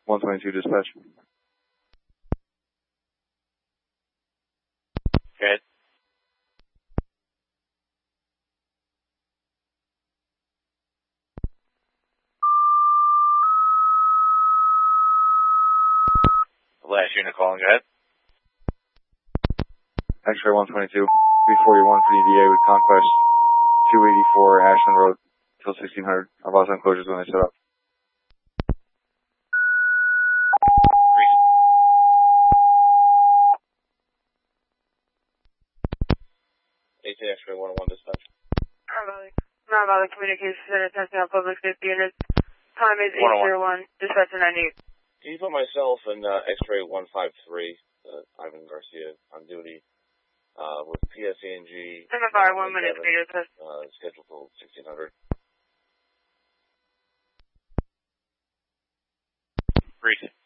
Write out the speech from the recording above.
122 dispatch. Good. Last unit calling, go ahead. X-ray 122, B41 for EVA with Conquest 284 Ashland Road till 1600. I've also enclosures when they set up. AT X-ray 101 dispatch. Nonviolent Communications Center, testing out public safety units. Time is 801, dispatch 98. Can you put myself and X-ray 153, Ivan Garcia, on duty with PSE&G? MFR 1 minute video test. Scheduled till 1600. Brief.